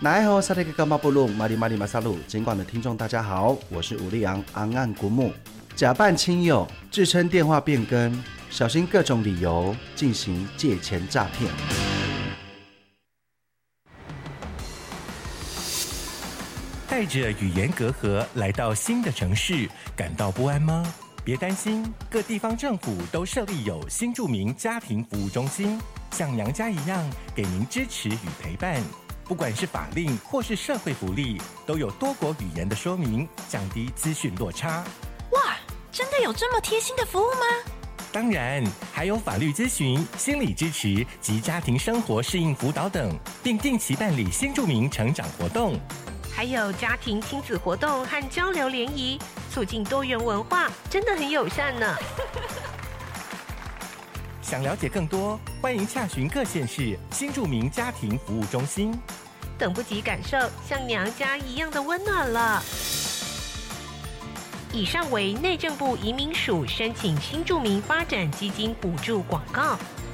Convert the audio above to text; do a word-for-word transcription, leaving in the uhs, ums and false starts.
奈后萨利格伽马布鲁马里马里马萨鲁，尽管的听众大家好，我是吴立昂昂岸古木。假扮亲友，自称电话变更，小心各种理由进行借钱诈骗。 带着语言隔阂来到新的城市，感到不安吗？别担心，各地方政府都设立有新住民家庭服务中心，像娘家一样给您支持与陪伴。不管是法令或是社会福利，都有多国语言的说明，降低资讯落差。 哇，真的有这么贴心的服务吗？ 当然，还有法律咨询、心理支持及家庭生活适应辅导等，并定期办理新住民成长活动。 还有家庭亲子活动和交流联谊，促进多元文化，真的很友善呢。 想了解更多，欢迎洽询各县市新住民家庭服务中心。 等不及感受像娘家一样的温暖了。以上为内政部移民署申请新住民发展基金补助广告。